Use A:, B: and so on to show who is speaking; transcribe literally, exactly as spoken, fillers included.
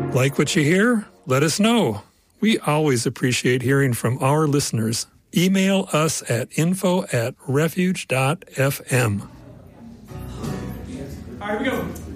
A: Like what you hear? Let us know. We always appreciate hearing from our listeners. Email us at info at refuge dot f m.
B: All right, here we go.